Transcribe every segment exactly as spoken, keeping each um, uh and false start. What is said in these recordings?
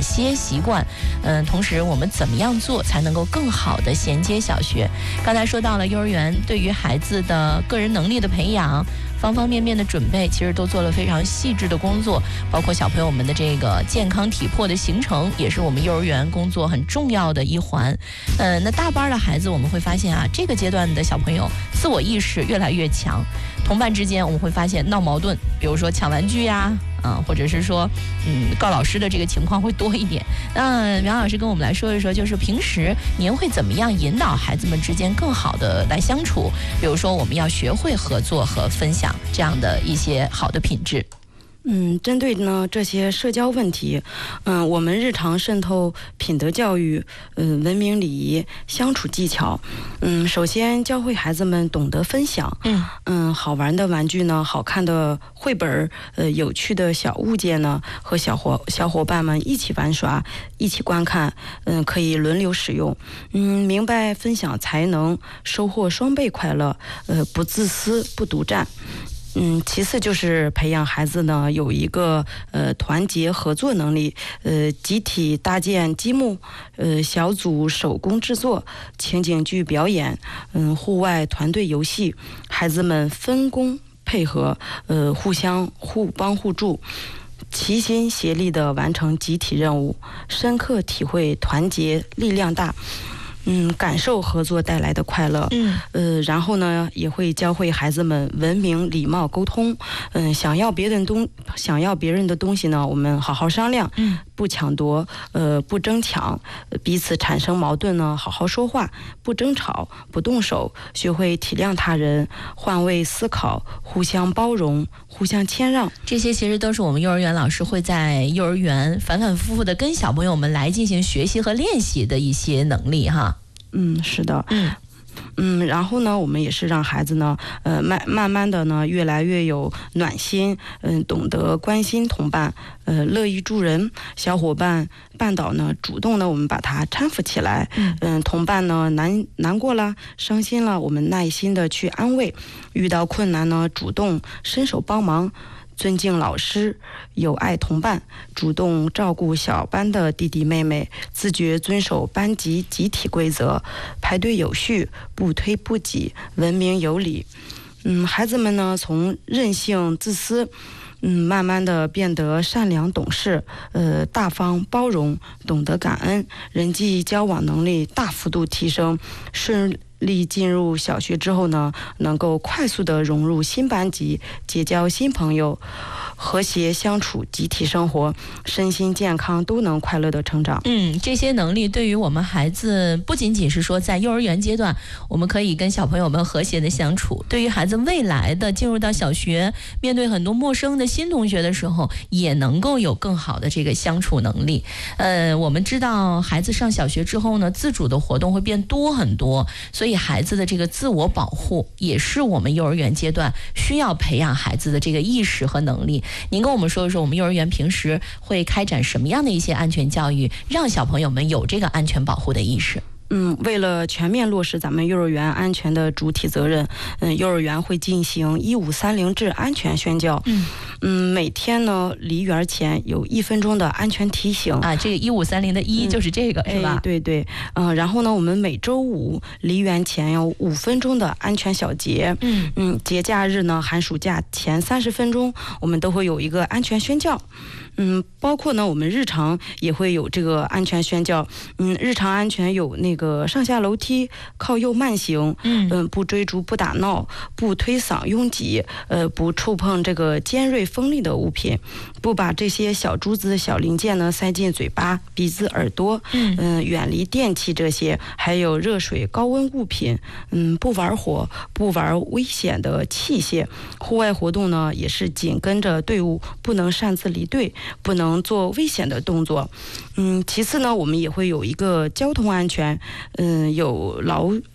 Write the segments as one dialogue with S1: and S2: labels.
S1: 些习惯？嗯，同时我们怎么样做才能够更好的衔接小学？刚才说到了幼儿园对于孩子的个人能力的培养，方方面面的准备，其实都做了非常细致的工作，包括小朋友们的这个健康体魄的形成，也是我们幼儿园工作很重要的一环。呃，那大班的孩子我们会发现啊，这个阶段的小朋友自我意识越来越强，同伴之间我们会发现闹矛盾，比如说抢玩具呀，啊，或者是说，嗯，告老师的这个情况会多一点。那苗老师跟我们来说一说，就是平时您会怎么样引导孩子们之间更好的来相处？比如说，我们要学会合作和分享这样的一些好的品质。
S2: 嗯，针对呢这些社交问题，嗯，我们日常渗透品德教育，嗯，文明礼仪、相处技巧，嗯，首先教会孩子们懂得分享，嗯嗯，好玩的玩具呢，好看的绘本，呃，有趣的小物件呢，和小伙小伙伴们一起玩耍，一起观看，嗯，可以轮流使用，嗯，明白分享才能收获双倍快乐，呃，不自私，不独占。嗯，其次就是培养孩子呢有一个呃团结合作能力，呃集体搭建积木，呃小组手工制作、情景剧表演，嗯户外团队游戏，孩子们分工配合，呃互相互帮互助，齐心协力地完成集体任务，深刻体会团结力量大。嗯，感受合作带来的快乐。嗯，呃，然后呢，也会教会孩子们文明、礼貌、沟通。嗯，想要别人东，想要别人的东西呢，我们好好商量。嗯，不抢夺，呃，不争抢，彼此产生矛盾呢，好好说话，不争吵，不动手，学会体谅他人，换位思考，互相包容，互相谦让。
S1: 这些其实都是我们幼儿园老师会在幼儿园反反复复的跟小朋友们来进行学习和练习的一些能力哈。
S2: 嗯，是的。嗯嗯，然后呢，我们也是让孩子呢，呃，慢慢慢的呢，越来越有暖心，嗯、呃，懂得关心同伴，呃，乐意助人，小伙伴绊倒呢，主动呢，我们把他搀扶起来，嗯、呃，同伴呢难难过了，伤心了，我们耐心的去安慰，遇到困难呢，主动伸手帮忙。尊敬老师，友爱同伴，主动照顾小班的弟弟妹妹，自觉遵守班级集体规则，排队有序，不推不挤，文明有礼。嗯，孩子们呢，从任性自私，嗯，慢慢的变得善良懂事，呃，大方包容，懂得感恩，人际交往能力大幅度提升，顺力进入小学之后呢，能够快速的融入新班级，结交新朋友，和谐相处，集体生活，身心健康都能快乐的成长。
S1: 嗯，这些能力对于我们孩子不仅仅是说在幼儿园阶段我们可以跟小朋友们和谐的相处，对于孩子未来的进入到小学，面对很多陌生的新同学的时候，也能够有更好的这个相处能力。呃，我们知道孩子上小学之后呢，自主的活动会变多很多，所以孩子的这个自我保护也是我们幼儿园阶段需要培养孩子的这个意识和能力。您跟我们说一说，我们幼儿园平时会开展什么样的一些安全教育，让小朋友们有这个安全保护的意识？
S2: 嗯，为了全面落实咱们幼儿园安全的主体责任，嗯，幼儿园会进行一五三零制安全宣教。嗯嗯，每天呢离园前有一分钟的安全提醒
S1: 啊，这个一五三零的一就是这个、嗯、是吧？
S2: 哎、对对，嗯、呃，然后呢，我们每周五离园前有五分钟的安全小节。嗯嗯，节假日呢，寒暑假前三十分钟，我们都会有一个安全宣教。嗯，包括呢，我们日常也会有这个安全宣教。嗯，日常安全有那个上下楼梯靠右慢行，嗯嗯，不追逐不打闹，不推搡拥挤，呃，不触碰这个尖锐锋利的物品，不把这些小珠子小零件呢塞进嘴巴、鼻子、耳朵，嗯嗯，远离电器这些，还有热水、高温物品，嗯，不玩火，不玩危险的器械。户外活动呢也是紧跟着队伍，不能擅自离队。不能做危险的动作。嗯，其次呢，我们也会有一个交通安全，嗯，有劳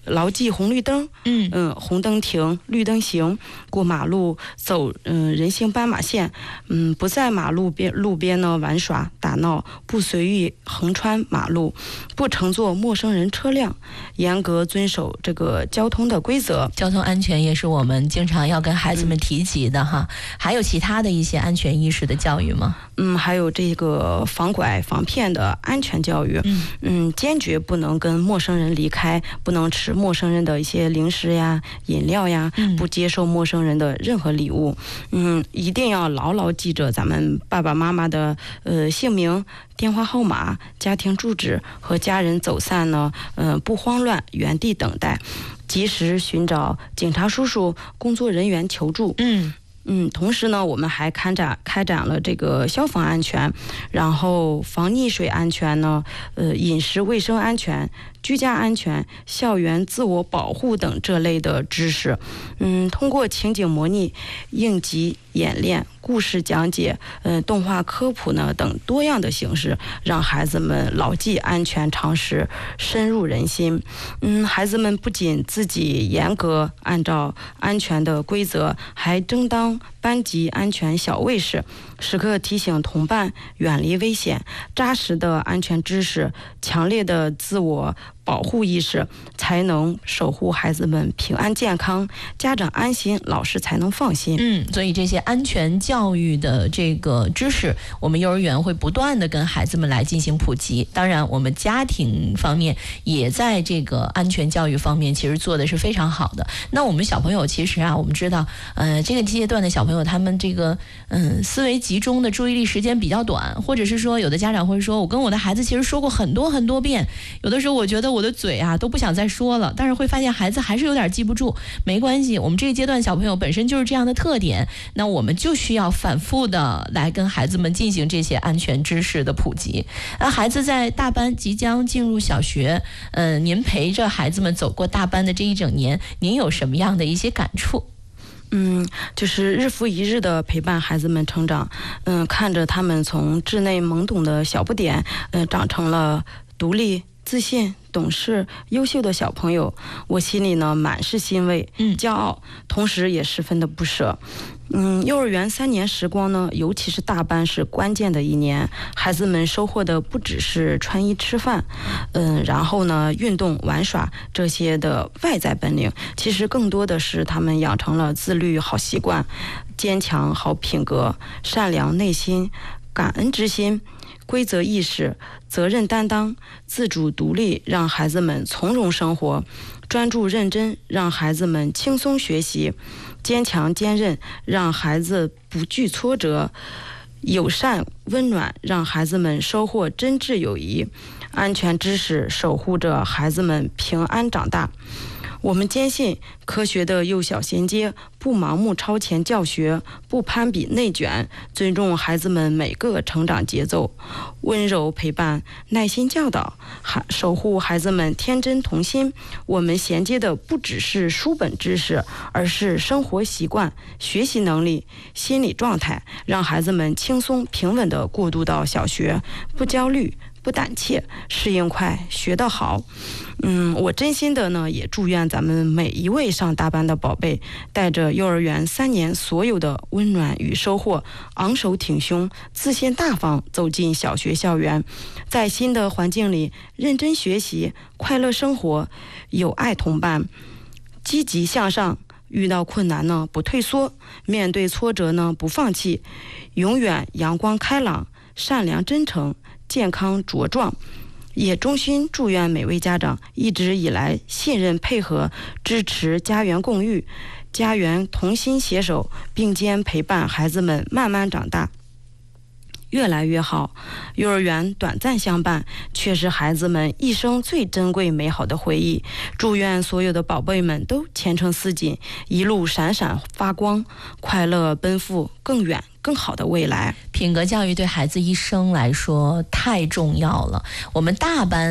S2: 牢记红绿灯，嗯嗯、呃，红灯停，绿灯行，过马路走嗯、呃、人行斑马线，嗯，不在马路边路边呢玩耍打闹，不随意横穿马路，不乘坐陌生人车辆，严格遵守这个交通的规则。
S1: 交通安全也是我们经常要跟孩子们提及的哈。嗯、还有其他的一些安全意识的教育吗？
S2: 嗯，还有这个防拐防骗的安全教育。嗯嗯，坚决不能跟陌生人离开，不能吃陌生人的一些零食呀、饮料呀，不接受陌生人的任何礼物。嗯，一定要牢牢记着咱们爸爸妈妈的呃姓名、电话号码、家庭住址，和家人走散呢，呃，不慌乱，原地等待，及时寻找警察叔叔、工作人员求助。嗯。嗯，同时呢，我们还开展开展了这个消防安全，然后防溺水安全呢，呃，饮食卫生安全、居家安全、校园自我保护等这类的知识。嗯，通过情景模拟、应急演练、故事讲解、呃，动画科普呢等多样的形式，让孩子们牢记安全常识，深入人心。嗯，孩子们不仅自己严格按照安全的规则，还争当班级安全小卫士，时刻提醒同伴远离危险。扎实的安全知识，强烈的自我保护意识，才能守护孩子们平安健康，家长安心，老师才能放心。
S1: 嗯，所以这些安全教育的这个知识，我们幼儿园会不断的跟孩子们来进行普及。当然，我们家庭方面也在这个安全教育方面其实做的是非常好的。那我们小朋友其实啊，我们知道，呃，这个阶段的小朋友他们这个嗯思维集中的注意力时间比较短，或者是说有的家长会说，我跟我的孩子其实说过很多很多遍，有的时候我觉得我的嘴啊都不想再说了，但是会发现孩子还是有点记不住。没关系，我们这个阶段小朋友本身就是这样的特点，那我们就需要反复的来跟孩子们进行这些安全知识的普及。那孩子在大班即将进入小学，嗯、呃，您陪着孩子们走过大班的这一整年，您有什么样的一些感触？
S2: 嗯，就是日复一日的陪伴孩子们成长，嗯，看着他们从稚内懵懂的小不点，嗯、呃，长成了独立、自信、懂事、优秀的小朋友，我心里呢满是欣慰、骄傲，同时也十分的不舍。嗯，幼儿园三年时光呢，尤其是大班是关键的一年，孩子们收获的不只是穿衣吃饭，嗯，然后呢运动玩耍这些的外在本领，其实更多的是他们养成了自律好习惯、坚强好品格、善良内心、感恩之心、规则意识、责任担当、自主独立，让孩子们从容生活；专注认真，让孩子们轻松学习；坚强坚韧，让孩子不惧挫折；友善温暖，让孩子们收获真挚友谊；安全知识，守护着孩子们平安长大。我们坚信科学的幼小衔接，不盲目超前教学，不攀比内卷，尊重孩子们每个成长节奏，温柔陪伴，耐心教导，守护孩子们天真童心。我们衔接的不只是书本知识，而是生活习惯、学习能力、心理状态，让孩子们轻松平稳地过渡到小学，不焦虑不胆怯，适应快，学得好。嗯，我真心的呢，也祝愿咱们每一位上大班的宝贝，带着幼儿园三年所有的温暖与收获，昂首挺胸，自信大方走进小学校园，在新的环境里认真学习，快乐生活，有爱同伴，积极向上。遇到困难呢，不退缩；面对挫折呢，不放弃，永远阳光开朗、善良真诚、健康茁壮。也衷心祝愿每位家长一直以来信任配合支持家园共育，家园同心携手，并肩陪伴孩子们慢慢长大，越来越好。幼儿园短暂相伴，却是孩子们一生最珍贵美好的回忆。祝愿所有的宝贝们都前程似锦，一路闪闪发光，快乐奔赴更远更好的未来。
S1: 品格教育对孩子一生来说太重要了。我们大班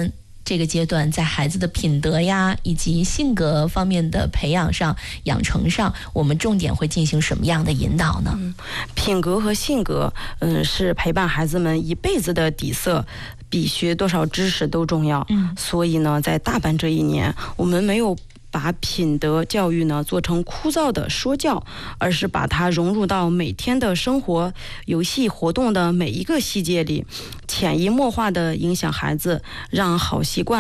S1: 这个阶段在孩子的品德呀以及性格方面的培养上、养成上，我们重点会进行什么样的引导呢？
S2: 嗯，品格和性格，嗯，是陪伴孩子们一辈子的底色，比学多少知识都重要。
S1: 嗯，
S2: 所以呢，在大班这一年，我们没有把品德教育呢做成枯燥的说教，而是把它融入到每天的生活、游戏活动的每一个细节里，潜移默化地影响孩子，让好习惯